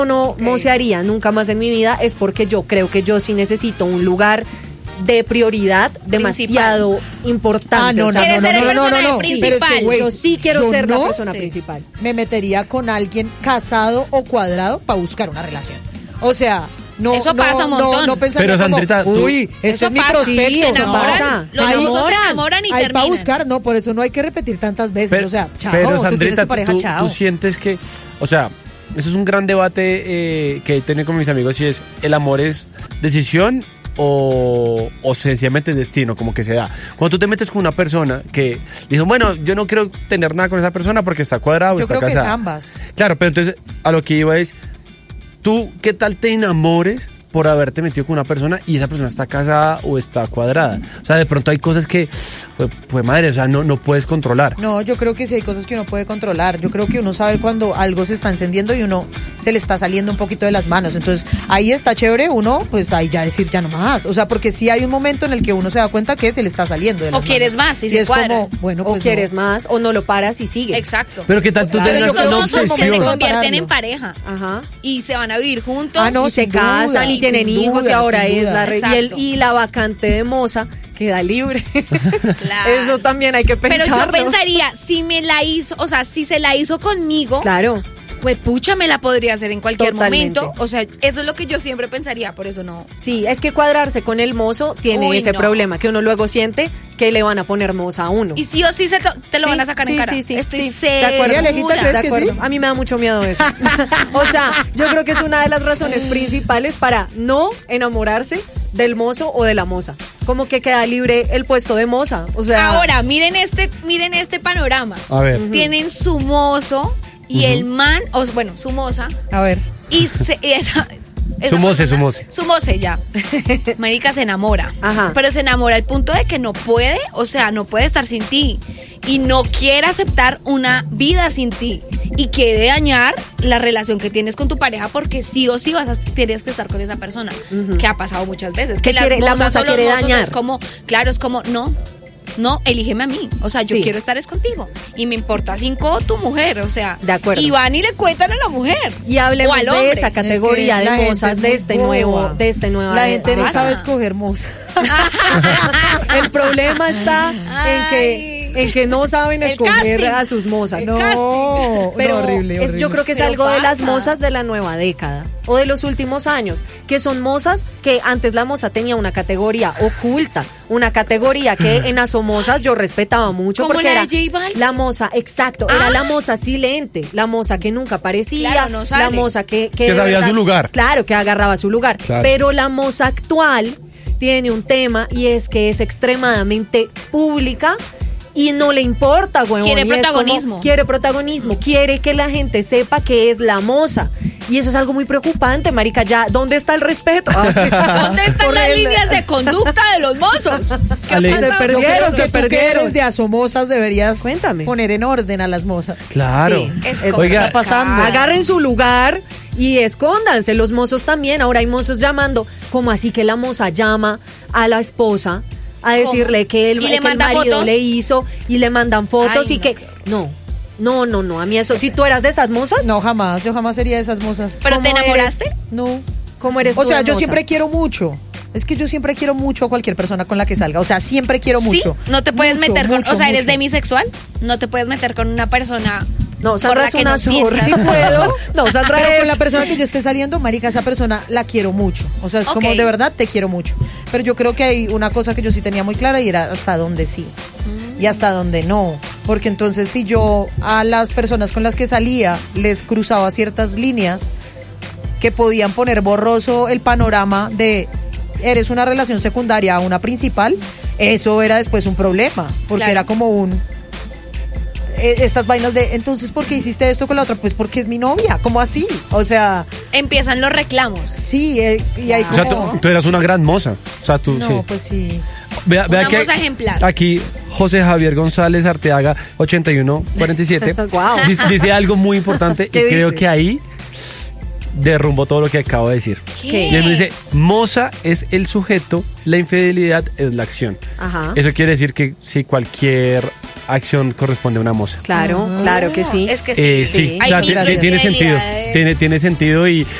no mocearía nunca más en mi vida es porque yo creo que yo sí necesito un lugar de prioridad demasiado importante. No. Pero es que, güey, yo sí quiero ser la persona Sí. principal. Me metería con alguien casado o cuadrado para buscar una relación. O sea, no. Eso pasa un montón. No pensaría Pero, como, Sandrita, uy, esto eso es mi pasa. prospecto. Sí, eso pasa. Los Ahí- famosos se enamoran y Ahí para terminan. buscar, no, por eso no hay que repetir tantas veces. O sea, chao, pero tú tienes Sandrita, tu pareja, chao. tú sientes que, o sea, eso es un gran debate que he tenido con mis amigos y es, ¿el amor es decisión o sencillamente es destino, como que se da? Cuando tú te metes con una persona que dijo, bueno, yo no quiero tener nada con esa persona porque está cuadrada o Yo está creo que casada. es ambas. Claro, pero entonces a lo que iba es, ¿tú qué tal te enamores por haberte metido con una persona y esa persona está casada o está cuadrada? O sea, de pronto hay cosas que, pues madre, o sea, no puedes controlar. No, yo creo que sí hay cosas que uno puede controlar. Yo creo que uno sabe cuando algo se está encendiendo y uno se le está saliendo un poquito de las manos. Entonces, ahí está chévere uno, pues ahí ya decir ya no más. O sea, porque sí hay un momento en el que uno se da cuenta que se le está saliendo de las O quieres manos. más y Y se es cuadra. como, bueno, O pues quieres no. más, o no lo paras y sigue. Exacto. Pero qué tal tú Claro, tengas yo creo una que Famosos es que se momento de convierten pararlo. en pareja Ajá. y se van a vivir juntos. Ah, no, Y se sin duda, casan y tienen sin hijos y duda, ahora sin es duda. la Exacto. y la vacante de moza queda libre. Claro. Eso también hay que Pero pensarlo. yo pensaría, si me la hizo, o sea, si se la hizo conmigo, Claro. pues pucha, me la podría hacer en cualquier Totalmente. momento. O sea, eso es lo que yo siempre pensaría, por eso no. Sí, es que cuadrarse con el mozo tiene Uy, ese no. problema, que uno luego siente que le van a poner moza a uno. Y sí o sí te lo Sí, van a sacar en sí, cara. sí, sí, Estoy sí. segura. De acuerdo. Sí, Alejita, ¿crees De que acuerdo. sí? A mí me da mucho miedo eso. O sea, yo creo que es una de las razones principales para no enamorarse del mozo o de la moza. Como que queda libre el puesto de moza. O sea, Ahora, miren este panorama. A ver. Tienen su mozo y el man, o bueno, su moza, A ver. y esa Su moce, persona- su moce. Su moce, ya. Marica se enamora. Ajá. Pero se enamora al punto de que no puede, o sea, no puede estar sin ti. Y no quiere aceptar una vida sin ti. Y quiere dañar la relación que tienes con tu pareja porque sí o sí tienes que estar con esa persona. Que ha pasado muchas veces. ¿Qué Que quiere? La mozas moza o los quiere mozos dañar. Es como, claro, es como, no, elígeme a mí. O sea, yo Sí. quiero estar es contigo. Y me importa 5 tu mujer, o sea. De acuerdo. Y van y le cuentan a la mujer. y hablemos o al de hombre. esa categoría Es que la de gente mozas es de muy este boba. nueva La gente no pasa. sabe escoger moza. El problema está en que no saben El escoger casting. a sus mozas. No, Pero no, horrible, yo horrible. creo que es Pero algo de las pasa. mozas de la nueva década o de los últimos años, que son mozas que antes la moza tenía una categoría oculta, una categoría que en Asomozas yo respetaba mucho ¿Como porque la era de J Balvin? la moza, exacto, era la moza silente, la moza que nunca aparecía, Claro, no sale. la moza que Que de sabía verdad- su lugar. Claro, que agarraba su lugar, Claro. pero la moza actual tiene un tema y es que es extremadamente pública y no le importa, huevón. Quiere y es como, protagonismo. quiere protagonismo, quiere que la gente sepa que es la moza. Y eso es algo muy preocupante, marica. Ya, ¿dónde está el respeto? ¿Dónde están Por las el- líneas de conducta de los mozos? ¿Qué Ale- pasa? Se perdieron, Yo creo se que tú que perdieron. eres de asomosas deberías Cuéntame. poner en orden a las mozas. Claro. Sí, es es Oiga, está pasando. Agarren su lugar y escóndanse. Los mozos también. Ahora hay mozos llamando. ¿Cómo así que la moza llama a la esposa a decirle que el, ¿Y le que el manda marido fotos? le hizo y le mandan fotos Ay, y no, que... No. A mí eso... Si tú eras de esas mozas, No, jamás. Yo jamás sería de esas mozas. ¿Pero te ¿cómo enamoraste? eres? No. ¿Cómo eres O tú sea, de yo moza? siempre quiero mucho. Es que yo siempre quiero mucho a cualquier persona con la que salga. O sea, siempre quiero mucho. Sí, no te puedes Mucho, meter con, mucho, o sea, eres mucho. demisexual, no te puedes meter con una persona No, por Sandra la es que una no zorra. sientas. Sí puedo. No, Sandra Pero es... con la persona que yo esté saliendo, marica, esa persona la quiero mucho. O sea, es como Ok. de verdad te quiero mucho. Pero yo creo que hay una cosa que yo sí tenía muy clara y era hasta dónde sí y hasta dónde no. Porque entonces si yo a las personas con las que salía les cruzaba ciertas líneas que podían poner borroso el panorama de eres una relación secundaria a una principal, eso era después un problema. Porque Claro. era como un... estas vainas de, entonces, ¿por qué hiciste esto con la otra? Pues porque es mi novia, ¿cómo así? O sea, Empiezan los reclamos. sí, y hay O sea, como... tú eras una gran moza. O sea, tú no, sí. pues sí. Vea Una que moza ejemplar. aquí José Javier González Arteaga, 8147, Guau. dice algo muy importante y ¿Qué creo dice? que ahí derrumbo todo lo que acabo de decir. ¿Qué? Y él me dice, moza es el sujeto, la infidelidad es la acción. Ajá. Eso quiere decir que si cualquier acción corresponde a una moza. Claro, claro que sí. Es que sí. Sí, Hay claro, miles de tiene sentido. infidelidades. Tiene sentido y